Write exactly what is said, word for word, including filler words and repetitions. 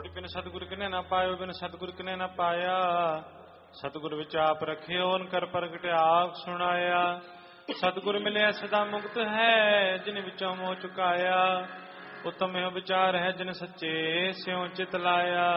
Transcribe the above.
ਪੌੜੀ ਬਿਨ ਸਤਿਗੁਰ ਕਿਨੇ ਨਾ ਪਾਇਓ, ਬਿਨ ਸਤਿਗੁਰ ਕਿਨੇ ਨਾ ਪਾਇਆ। ਸਤਿਗੁਰ ਵਿੱਚ ਆਪ ਰੱਖਿਓ, ਕਰ ਪ੍ਰਗਟ ਆਪ ਸੁਣਾਇਆ। ਸਤਿਗੁਰ ਮਿਲਿਆ ਸਦਾ ਮੁਕਤ ਹੈ, ਜਿਨ ਵਿੱਚੋਂ ਮੋਹ ਚੁਕਾਇਆ। ਉਤਮ ਇਹੋ ਵਿਚਾਰ ਹੈ, ਜਿਨ ਸੱਚੇ ਸਿਉ ਚਿਤ ਲਾਇਆ।